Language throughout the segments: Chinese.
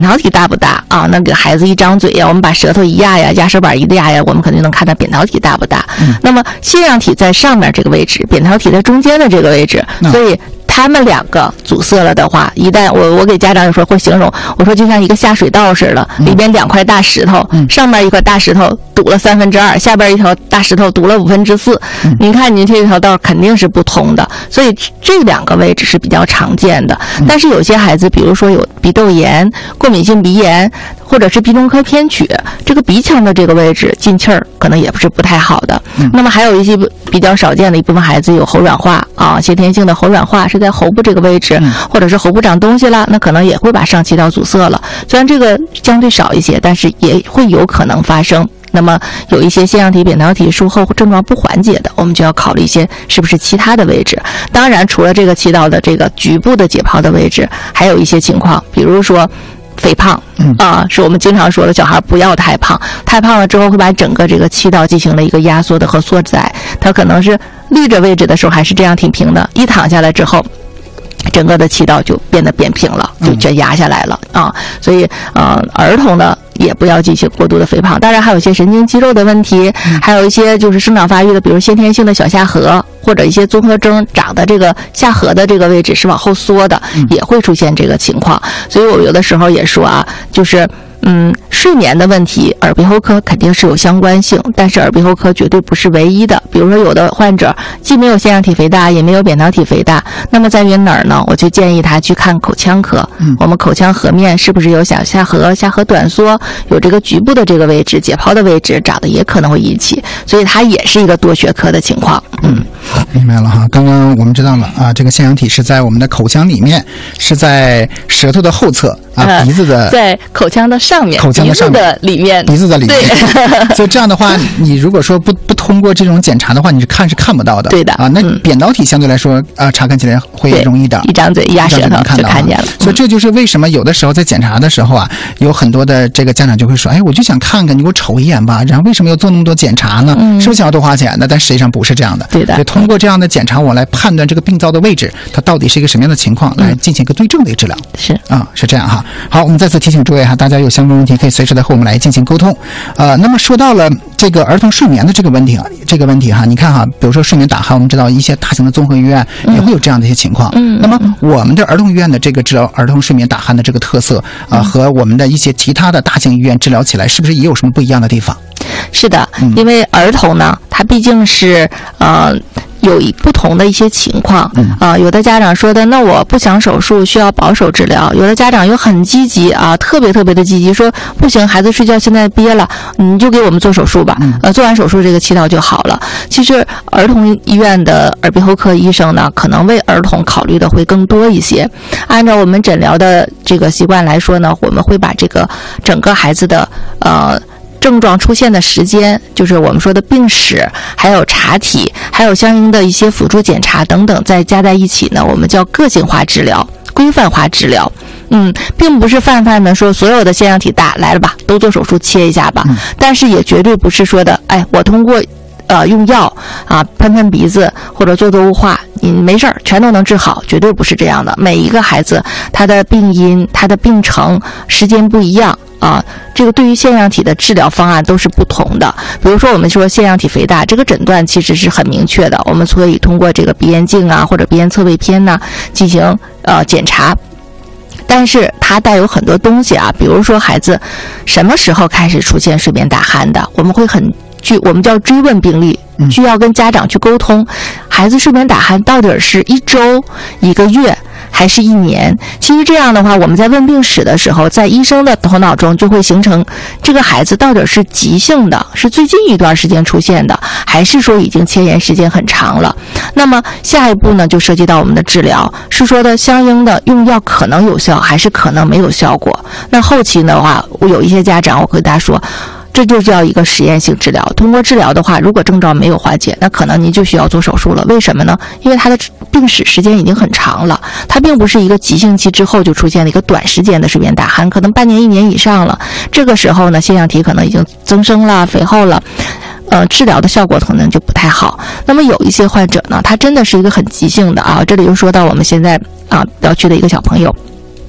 桃体大不大啊？那个孩子一张嘴呀，我们把舌头一压呀，压舌板一压呀，我们肯定能看到扁桃体大不大。那么腺样体在上面这个位置，扁桃体在中间的这个位置，所以他们两个阻塞了的话，一旦我给家长有时候会形容，我说就像一个下水道似的，里边2块大石头，上面一块大石头堵了2/3，下边一条大石头堵了4/5。您看您这条道肯定是不通的，所以这2个位置是比较常见的。但是有些孩子，比如说有鼻窦炎、过敏性鼻炎，或者是鼻中隔偏曲，这个鼻腔的这个位置进气儿可能也是不太好的。那么还有一些比较少见的一部分孩子有喉软化啊，先天性的喉软化是在喉部这个位置，或者是喉部长东西了，那可能也会把上气道阻塞了。虽然这个相对少一些，但是也会有可能发生。那么有一些腺样体扁桃体术后症状不缓解的，我们就要考虑一些是不是其他的位置。当然除了这个气道的这个局部的解剖的位置，还有一些情况，比如说肥胖是我们经常说的小孩不要太胖，太胖了之后会把整个这个气道进行了一个压缩的和缩窄，它可能是立着位置的时候还是这样挺平的，一躺下来之后整个的气道就变得扁平了，就全压下来了所以儿童呢也不要进行过度的肥胖。当然还有一些神经肌肉的问题，还有一些就是生长发育的，比如先天性的小下颌，或者一些综合征长的这个下颌的这个位置是往后缩的，也会出现这个情况。所以我有的时候也说就是睡眠的问题，耳鼻喉科肯定是有相关性，但是耳鼻喉科绝对不是唯一的。比如说有的患者既没有腺样体肥大，也没有扁桃体肥大，那么在于哪儿呢？我就建议他去看口腔科。我们口腔颌面是不是有小下颌、下颌短缩，有这个局部的这个位置、解剖的位置长得也可能会引起，所以它也是一个多学科的情况。 明白了哈。刚刚我们知道了这个腺样体是在我们的口腔里面，是在舌头的后侧鼻子的在口腔的上面， 口腔的上面， 鼻子的里面， 鼻子的里面。 对所以这样的话，你如果说不通过这种检查的话，你是看不到的。 对的那扁桃体相对来说查看起来会容易的， 一张嘴一压舌头就看见了。 所以这就是为什么有的时候在检查的时候有很多的这个家长就会说，我就想看看，你给我瞅一眼吧，然后为什么要做那么多检查呢？是不是想要多花钱的？但实际上不是这样的。 对的。 所以通过这样的检查，我来判断这个病灶的位置，它到底是一个什么样的情况，来进行一个对症的一个治疗。是这样哈。好，我们再次提醒诸位大家有相关问题可以随时的和我们来进行沟通。那么说到了这个儿童睡眠的这个问题你看比如说睡眠打鼾，我们知道一些大型的综合医院也会有这样的一些情况。那么我们的儿童医院的这个治疗儿童睡眠打鼾的这个特色和我们的一些其他的大型医院治疗起来，是不是也有什么不一样的地方？ 是的，因为儿童呢，他毕竟是有不同的一些情况有的家长说的，那我不想手术，需要保守治疗。有的家长又很积极特别的积极，说不行，孩子睡觉现在憋了，你就给我们做手术吧，做完手术这个气道就好了。其实儿童医院的耳鼻喉科医生呢，可能为儿童考虑的会更多一些。按照我们诊疗的这个习惯来说呢，我们会把这个整个孩子的症状出现的时间，就是我们说的病史，还有查体，还有相应的一些辅助检查等等，再加在一起呢，我们叫个性化治疗、规范化治疗。并不是泛泛的说所有的腺样体大来了吧，都做手术切一下吧。但是也绝对不是说的，我通过用药喷鼻子或者做雾化，你没事儿全都能治好，绝对不是这样的。每一个孩子他的病因、他的病程、时间不一样这个对于腺样体的治疗方案都是不同的。比如说我们说腺样体肥大，这个诊断其实是很明确的，我们可以通过这个鼻咽镜或者鼻咽侧位片进行检查。但是它带有很多东西比如说孩子什么时候开始出现睡眠打鼾的，我们会我们叫追问病例，需要跟家长去沟通，孩子睡眠打鼾到底是1周、1个月还是1年。其实这样的话，我们在问病史的时候，在医生的头脑中就会形成这个孩子到底是急性的，是最近一段时间出现的，还是说已经牵延时间很长了。那么下一步呢，就涉及到我们的治疗，是说的相应的用药可能有效，还是可能没有效果。那后期的话，我有一些家长我会大家说，这就叫一个实验性治疗。通过治疗的话，如果症状没有缓解，那可能您就需要做手术了。为什么呢？因为他的病史时间已经很长了，它并不是一个急性期之后就出现了一个短时间的睡眠打鼾，可能半年、1年以上了。这个时候呢，腺样体可能已经增生了、肥厚了。治疗的效果可能就不太好。那么有一些患者呢，他真的是一个很急性的这里又说到我们现在要去的一个小朋友。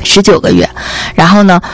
19个月。然后呢，